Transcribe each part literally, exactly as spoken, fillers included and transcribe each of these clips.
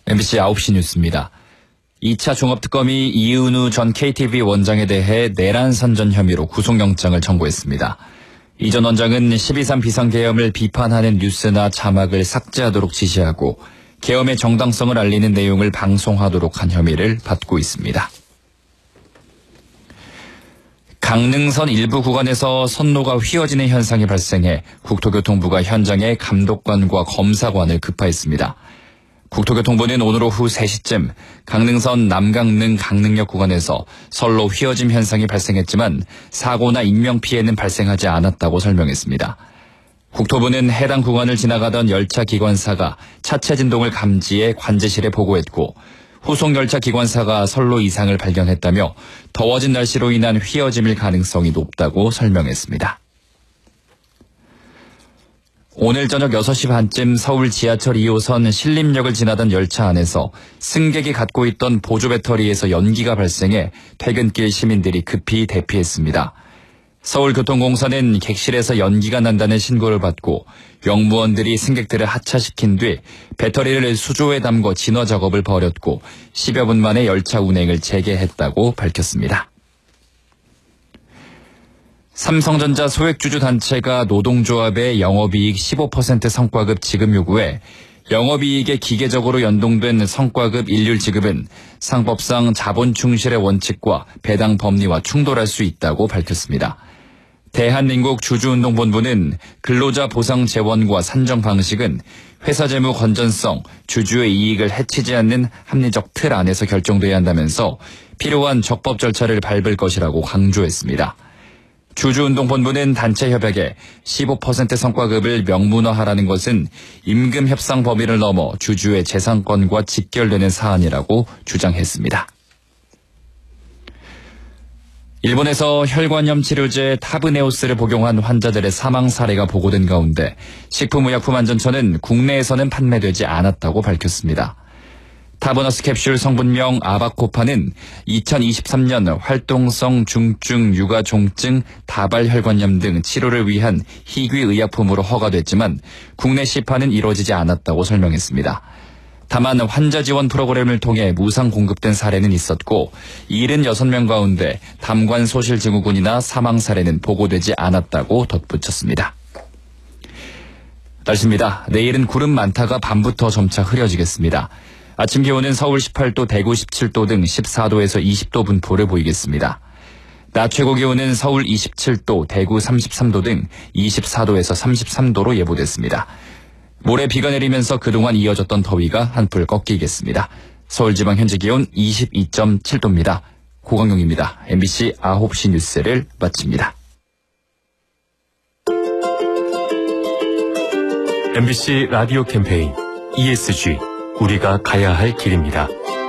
엠비씨 아홉 시 뉴스입니다. 이 차 종합특검이 이은우 전 케이티비 원장에 대해 내란 선전 혐의로 구속영장을 청구했습니다. 이 전 원장은 십이 삼 비상계엄을 비판하는 뉴스나 자막을 삭제하도록 지시하고 계엄의 정당성을 알리는 내용을 방송하도록 한 혐의를 받고 있습니다. 강릉선 일부 구간에서 선로가 휘어지는 현상이 발생해 국토교통부가 현장에 감독관과 검사관을 급파했습니다. 국토교통부는 오늘 오후 세 시쯤 강릉선 남강릉 강릉역 구간에서 선로 휘어짐 현상이 발생했지만 사고나 인명피해는 발생하지 않았다고 설명했습니다. 국토부는 해당 구간을 지나가던 열차 기관사가 차체 진동을 감지해 관제실에 보고했고 후속 열차 기관사가 선로 이상을 발견했다며 더워진 날씨로 인한 휘어짐일 가능성이 높다고 설명했습니다. 오늘 저녁 여섯 시 반쯤 서울 지하철 이 호선 신림역을 지나던 열차 안에서 승객이 갖고 있던 보조 배터리에서 연기가 발생해 퇴근길 시민들이 급히 대피했습니다. 서울교통공사는 객실에서 연기가 난다는 신고를 받고 영무원들이 승객들을 하차시킨 뒤 배터리를 수조에 담궈 진화 작업을 벌였고 십여 분 만에 열차 운행을 재개했다고 밝혔습니다. 삼성전자 소액주주 단체가 노동조합의 영업이익 십오 퍼센트 성과급 지급 요구에 영업이익에 기계적으로 연동된 성과급 일률 지급은 상법상 자본 충실의 원칙과 배당 법리와 충돌할 수 있다고 밝혔습니다. 대한민국 주주운동본부는 근로자 보상 재원과 산정 방식은 회사 재무 건전성, 주주의 이익을 해치지 않는 합리적 틀 안에서 결정돼야 한다면서 필요한 적법 절차를 밟을 것이라고 강조했습니다. 주주운동본부는 단체 협약에 십오 퍼센트 성과급을 명문화하라는 것은 임금 협상 범위를 넘어 주주의 재산권과 직결되는 사안이라고 주장했습니다. 일본에서 혈관염 치료제 타브네오스를 복용한 환자들의 사망 사례가 보고된 가운데 식품의약품안전처는 국내에서는 판매되지 않았다고 밝혔습니다. 타브너스 캡슐 성분명 아바코파는 이천이십삼 년 활동성 중증 육아종증 다발혈관염 등 치료를 위한 희귀의약품으로 허가됐지만 국내 시판은 이루어지지 않았다고 설명했습니다. 다만 환자 지원 프로그램을 통해 무상 공급된 사례는 있었고 칠십육 명 가운데 담관 소실 증후군이나 사망 사례는 보고되지 않았다고 덧붙였습니다. 날씨입니다. 내일은 구름 많다가 밤부터 점차 흐려지겠습니다. 아침 기온은 서울 십팔 도, 대구 십칠 도 등 십사 도에서 이십 도 분포를 보이겠습니다. 낮 최고 기온은 서울 이십칠 도, 대구 삼십삼 도 등 이십사 도에서 삼십삼 도로 예보됐습니다. 모레 비가 내리면서 그동안 이어졌던 더위가 한풀 꺾이겠습니다. 서울지방 현재 기온 이십이 점 칠 도입니다. 고강용입니다. 엠비씨 아홉 시 뉴스를 마칩니다. 엠비씨 라디오 캠페인 이에스지 우리가 가야 할 길입니다.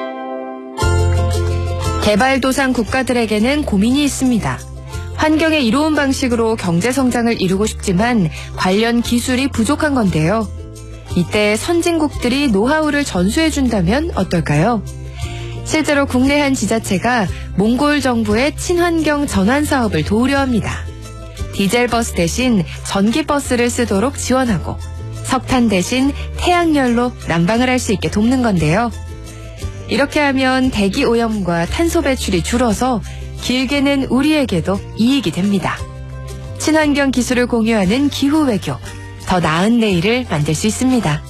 개발도상 국가들에게는 고민이 있습니다. 환경에 이로운 방식으로 경제 성장을 이루고 싶지만 관련 기술이 부족한 건데요. 이때 선진국들이 노하우를 전수해준다면 어떨까요? 실제로 국내 한 지자체가 몽골 정부의 친환경 전환 사업을 도우려 합니다. 디젤 버스 대신 전기 버스를 쓰도록 지원하고 석탄 대신 태양열로 난방을 할 수 있게 돕는 건데요. 이렇게 하면 대기 오염과 탄소 배출이 줄어서 길게는 우리에게도 이익이 됩니다. 친환경 기술을 공유하는 기후 외교, 더 나은 내일을 만들 수 있습니다.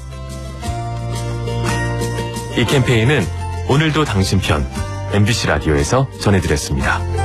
이 캠페인은 오늘도 당신 편 엠비씨 라디오에서 전해드렸습니다.